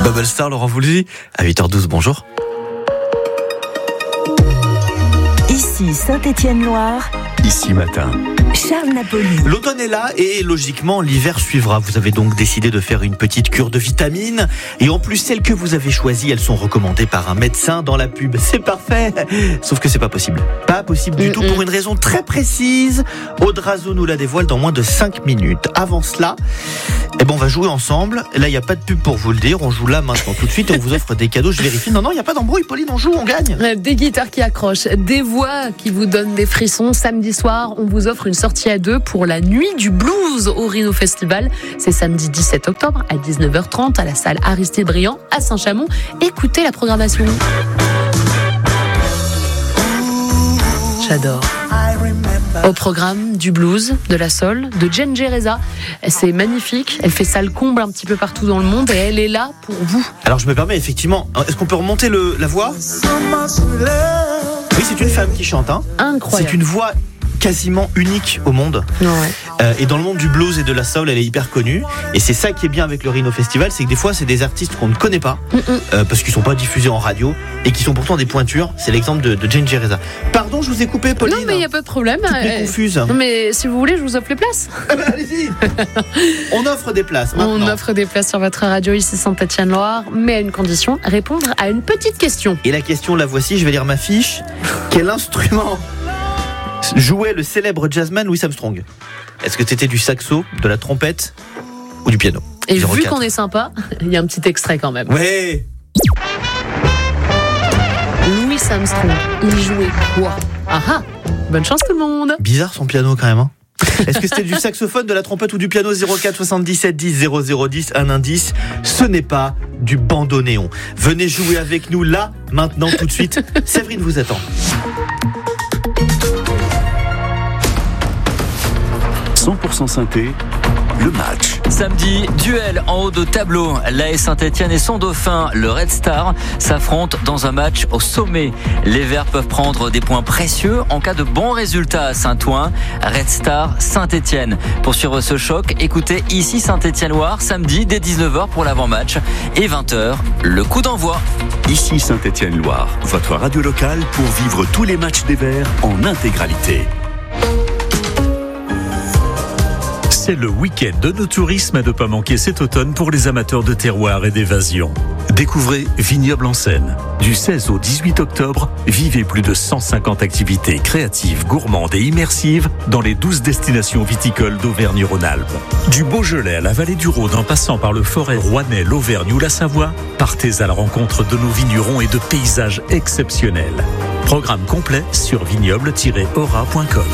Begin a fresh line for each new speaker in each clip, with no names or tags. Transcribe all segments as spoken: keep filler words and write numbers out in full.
Bubble Star, Laurent Voulzy, à huit heures douze, bonjour.
Ici Saint-Étienne-Loire.
Ici matin.
Charles Napoli.
L'automne est là et logiquement l'hiver suivra. Vous avez donc décidé de faire une petite cure de vitamines. Et en plus, celles que vous avez choisies, elles sont recommandées par un médecin dans la pub. C'est parfait. Sauf que c'est pas possible. Pas possible du
Mm-mm.
tout pour une raison très précise. Aude Razo nous la dévoile dans moins de cinq minutes. Avant cela, eh ben on va jouer ensemble. Là, il n'y a pas de pub pour vous le dire. On joue là maintenant tout de suite. On vous offre des cadeaux. Je vérifie. Non, non, il n'y a pas d'embrouille. Pauline, on joue, on gagne.
Des guitares qui accrochent, des voix qui vous donnent des frissons. Samedi soir, on vous offre une sortie à deux pour la nuit du blues au Rhino Festival. C'est samedi dix-sept octobre à dix-neuf heures trente à la salle Aristide Briand à Saint-Chamond. Écoutez la programmation. J'adore. Au programme du blues, de la soul, de Jen Jereza. C'est magnifique, elle fait ça le comble un petit peu partout dans le monde et elle est là pour vous.
Alors je me permets effectivement. Est-ce qu'on peut remonter le, la voix ? Oui, c'est une femme qui chante. Hein.
Incroyable.
C'est une voix quasiment unique au monde.
Ouais.
Euh, et dans le monde du blues et de la soul, elle est hyper connue. Et c'est ça qui est bien avec le Rhino Festival, c'est que des fois, c'est des artistes qu'on ne connaît pas, euh, parce qu'ils sont pas diffusés en radio, et qui sont pourtant des pointures. C'est l'exemple de, de Jen Jereza. Pardon, je vous ai coupé, Pauline.
Non, mais il n'y a pas de problème.
Toutes les confuses.
Non, mais si vous voulez, je vous offre les places.
Ah bah, allez-y. On offre des places maintenant.
On offre des places sur votre radio ici Saint-Étienne-Loire, mais à une condition, répondre à une petite question.
Et la question, la voici, je vais lire ma fiche. Quel instrument jouait le célèbre jazzman Louis Armstrong? Est-ce que c'était du saxo, de la trompette ou du piano?
Et
zéro
vu
quatre.
qu'on est sympa, il y a un petit extrait quand même.
Ouais.
Louis Armstrong, il jouait quoi? Ah ah, bonne chance tout le monde.
Bizarre son piano quand même. Hein. Est-ce que c'était du saxophone, de la trompette ou du piano? Zéro quatre soixante-dix-sept dix zéro zéro dix, un indice. Ce n'est pas du bandoneon. Venez jouer avec nous là, maintenant, tout de suite. Séverine vous attend.
cent pour cent synthé, le match.
Samedi, duel en haut de tableau. L'A S Saint-Étienne et son dauphin, le Red Star, s'affrontent dans un match au sommet. Les Verts peuvent prendre des points précieux en cas de bons résultats à Saint-Ouen. Red Star, Saint-Étienne. Pour suivre ce choc, écoutez ici Saint-Étienne-Loire, samedi dès dix-neuf heures pour l'avant-match et vingt heures, le coup d'envoi.
Ici Saint-Étienne-Loire, votre radio locale pour vivre tous les matchs des Verts en intégralité.
C'est le week-end de nos tourismes à ne pas manquer cet automne pour les amateurs de terroir et d'évasion. Découvrez Vignoble en Seine. Du seize au dix-huit octobre, vivez plus de cent cinquante activités créatives, gourmandes et immersives dans les douze destinations viticoles d'Auvergne-Rhône-Alpes. Du Beaujolais à la vallée du Rhône en passant par le Forez, Rouennais, l'Auvergne ou la Savoie, partez à la rencontre de nos vignerons et de paysages exceptionnels. Programme complet sur vignoble tiret aura point com.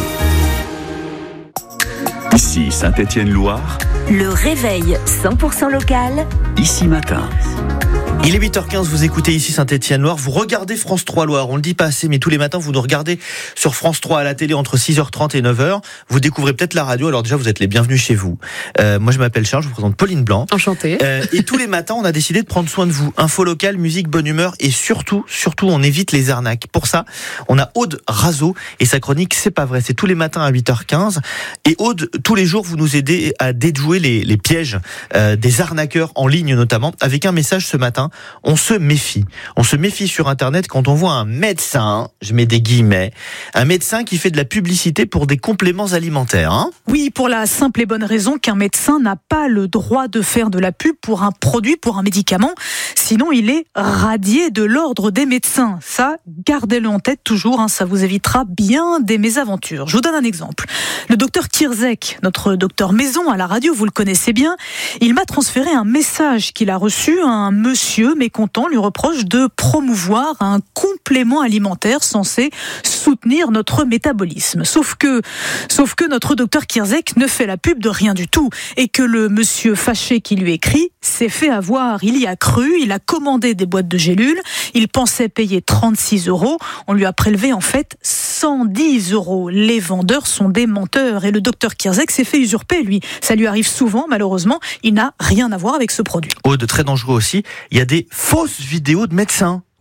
Ici Saint-Étienne-Loire,
Le réveil cent pour cent local.
ici matin.
Il est huit heures quinze, vous écoutez ici Saint-Étienne-Loire, vous regardez France trois Loire, on le dit pas assez, mais tous les matins vous nous regardez sur France trois à la télé entre six heures trente et neuf heures, vous découvrez peut-être la radio, alors déjà vous êtes les bienvenus chez vous. Euh, moi je m'appelle Charles, je vous présente Pauline Blanc.
Enchantée.
Euh, et tous les matins on a décidé de prendre soin de vous, info locale, musique, bonne humeur et surtout, surtout on évite les arnaques. Pour ça, on a Aude Razo et sa chronique C'est pas vrai, c'est tous les matins à huit heures quinze et Aude, tous les jours vous nous aidez à déjouer les, les pièges euh, des arnaqueurs en ligne notamment, avec un message ce matin. On se méfie. On se méfie sur Internet quand on voit un médecin, je mets des guillemets, un médecin qui fait de la publicité pour des compléments alimentaires. Hein
Oui, pour la simple et bonne raison qu'un médecin n'a pas le droit de faire de la pub pour un produit, pour un médicament. Sinon, il est radié de l'ordre des médecins. Ça, gardez-le en tête toujours, hein, ça vous évitera bien des mésaventures. Je vous donne un exemple. Le docteur Kirzek, notre docteur maison à la radio, vous le connaissez bien, il m'a transféré un message qu'il a reçu. Un monsieur mécontent lui reproche de promouvoir un complément alimentaire censé soutenir notre métabolisme. Sauf que, sauf que notre docteur Kirzek ne fait la pub de rien du tout et que le monsieur fâché qui lui écrit s'est fait avoir. Il y a cru, il a commandé des boîtes de gélules, il pensait payer trente-six euros, on lui a prélevé en fait cent dix euros. Les vendeurs sont des menteurs et le docteur Kirzek s'est fait usurper, lui. Ça lui arrive souvent, malheureusement, il n'a rien à voir avec ce produit.
Aude, très dangereux aussi, il y a des fausses vidéos de médecins.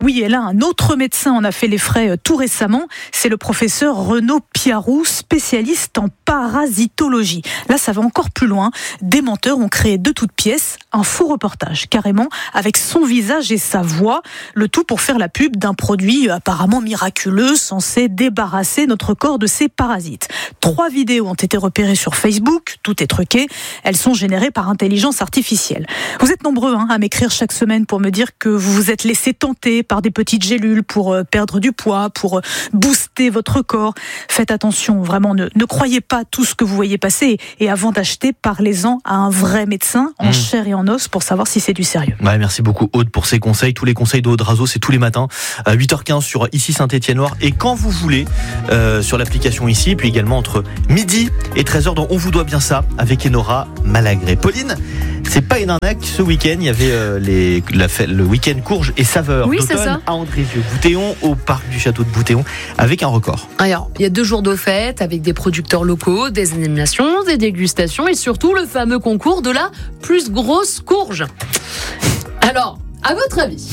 Oui, et là, un autre médecin en a fait les frais tout récemment. C'est le professeur Renaud Piarou, spécialiste en parasitologie. Là, ça va encore plus loin. Des menteurs ont créé de toutes pièces un faux reportage, carrément, avec son visage et sa voix. Le tout pour faire la pub d'un produit apparemment miraculeux, censé débarrasser notre corps de ses parasites. Trois vidéos ont été repérées sur Facebook. Tout est truqué. Elles sont générées par intelligence artificielle. Vous êtes nombreux hein, à m'écrire chaque semaine pour me dire que vous vous êtes laissé tenter par des petites gélules pour perdre du poids, pour booster votre corps. Faites attention, vraiment, ne, ne croyez pas tout ce que vous voyez passer. Et avant d'acheter, parlez-en à un vrai médecin, en mmh. chair et en os, pour savoir si c'est du sérieux.
Ouais, merci beaucoup Aude pour ces conseils. Tous les conseils d'Aude Razo, c'est tous les matins à huit heures quinze sur Ici Saint-Étienne-Loire. Et quand vous voulez, euh, sur l'application Ici, puis également entre midi et treize heures, dans On vous doit bien ça, avec Enora Malagré. Pauline, c'est pas une arnaque. Ce week-end, il y avait euh, les, la, le week-end courge et saveur
oui,
d'automne à Andrézieux-Boutéon, au parc du château de Boutéon, avec un record.
Alors, il y a deux jours de fête avec des producteurs locaux, des animations, des dégustations et surtout le fameux concours de la plus grosse courge. Alors, à votre avis,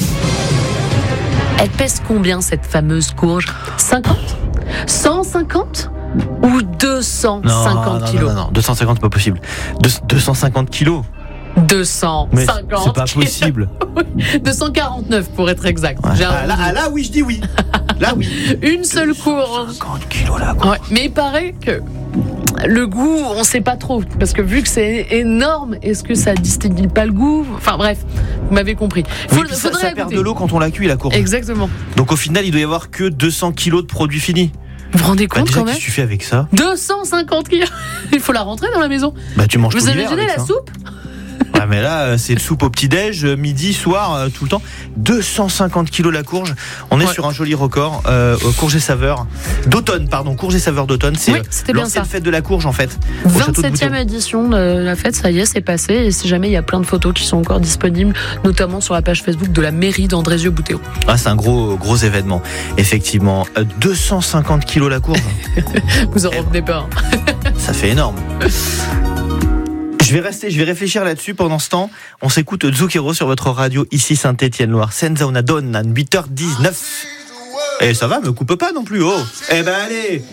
elle pèse combien cette fameuse courge ? cinquante ? cent cinquante ? Ou deux cent cinquante
non, non,
kilos ?
Non, non, non, deux cent cinquante, c'est pas possible. deux cent cinquante kilos ?
deux cent cinquante.
Mais c'est pas possible.
deux cent quarante-neuf pour être exact.
Ouais. Ah, là, ah, là, oui, je dis oui. Là, oui.
Une seule courge.
cinquante kilos là. Quoi.
Ouais, mais il paraît que le goût, on sait pas trop. Parce que vu que c'est énorme, est-ce que ça distille pas le goût ? Enfin bref, vous m'avez compris.
Faut, oui, ça, ça perd de l'eau quand on la cuit, la courge.
Exactement.
Donc au final, il doit y avoir que deux cents kilos de produits finis.
Vous vous rendez compte
bah déjà,
quand même ?
Qu'est-ce que tu fais avec ça ?
deux cent cinquante kilos. Il faut la rentrer dans la maison.
Bah tu manges
vous
tout l'hiver.
Vous imaginez la
ça.
soupe ?
Ah mais là, c'est le soupe au petit-déj, midi, soir, tout le temps. deux cent cinquante kilos la courge. On est ouais. sur un joli record. Euh, courge et saveur d'automne, pardon, courge et saveur d'automne. C'est
oui,
l'ancienne fête de la courge en fait.
vingt-septième édition de la fête, ça y est, c'est passé. Et si jamais il y a plein de photos qui sont encore disponibles, notamment sur la page Facebook de la mairie d'Andrézieux-Boutéon.
Ah, c'est un gros, gros événement. Effectivement, deux cent cinquante kilos la courge.
Vous en revenez pas. Hein.
Ça fait énorme. Je vais rester, je vais réfléchir là-dessus. Pendant ce temps, on s'écoute Zucchero sur votre radio Ici Saint-Étienne-Loire. Senza una donna, huit heures dix-neuf. Et ça va, me coupe pas non plus. Oh, eh ben allez.